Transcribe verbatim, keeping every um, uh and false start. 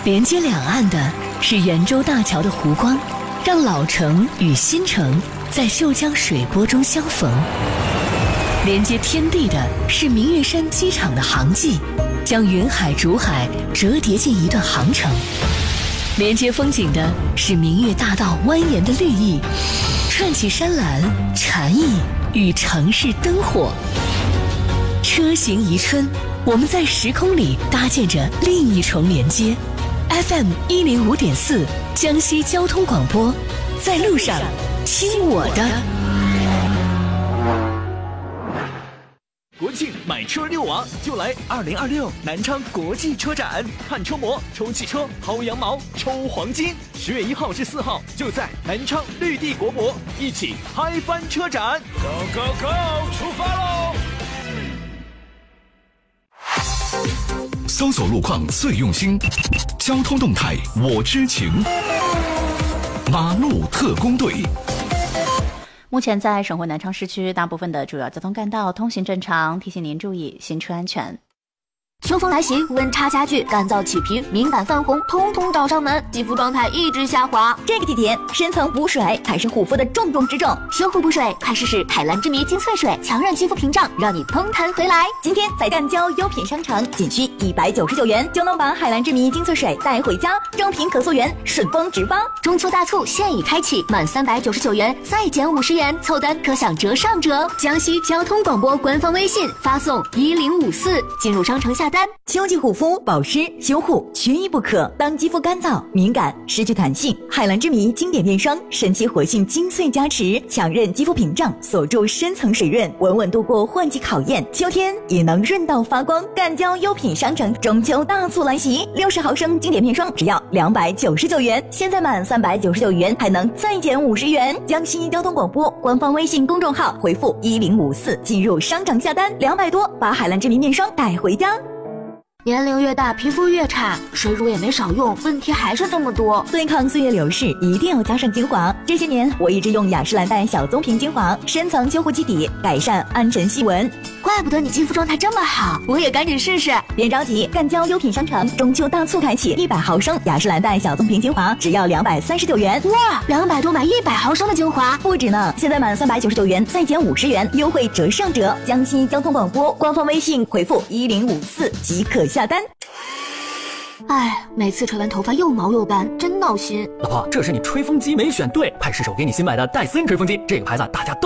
连接两岸的是圆洲大桥的湖光，让老城与新城在秀江水波中相逢。连接天地的是明月山机场的航迹，将云海竹海折叠进一段航程。连接风景的是明月大道蜿蜒的绿意，串起山岚、禅意与城市灯火。车行宜春，我们在时空里搭建着另一重连接。F M 一零五点四，江西交通广播，在路上听我的。 国庆买车遛娃就来二零二六南昌国际车展，看车模、抽汽车、薅羊毛、抽黄金。十月一号至四号就在南昌绿地国博，一起嗨翻车展。Go go go， 出发喽！ 搜索路况最用心，交通动态我知情。马路特工队。 目前在省会南昌市区大部分的主要交通干道通行正常，提醒您注意行车安全。 秋风来袭，温差加剧，干燥起皮、敏感泛红，通通找上门，肌肤状态一直下滑。 这个季节，深层补水才是护肤的重中之重。 修护补水，快试试海蓝之谜精粹水，强韧肌肤屏障，让你嘭弹回来。 今天在干胶优品商城，仅需一百九十九元就能把海蓝之谜精粹水带回家，正品可溯源，顺丰直发。 中秋大促现已开启，满三百九十九元再减五十元，凑单可享折上折。江西交通广播官方微信发送一零五四进入商城下单。 秋季护肤、保湿、修护缺一不可。当肌肤干燥、敏感、失去弹性，海蓝之谜经典面霜神奇活性精粹加持，强韧肌肤屏障，锁住深层水润，稳稳度过换季考验。秋天也能润到发光。干胶优品商城中秋大促来袭，六十毫升经典面霜只要两百九十九元，现在满三百九十九元还能再减五十元。江西交通广播官方微信公众号回复一零五四进入商城下单，两百多把海蓝之谜面霜带回家。 年龄越大，皮肤越差，水乳也没少用，问题还是这么多。 对抗岁月流逝，一定要加上精华。这些年，我一直用雅诗兰黛小棕瓶精华，深层修护基底，改善暗沉细纹。 怪不得你肌肤状态这么好，我也赶紧试试。 别着急，干胶优品商城中秋大促开启，一百毫升雅诗兰黛小棕瓶精华只要两百三十九元。 哇，两百多买一百毫升的精华， 不止呢！现在满三百九十九元再减五十元，优惠折上折。江西交通广播官方微信回复一零五四即可下单。 哎，每次吹完头发又毛又干，真闹心。 老婆，这是你吹风机没选对，快试试我给你新买的戴森吹风机，这个牌子大家都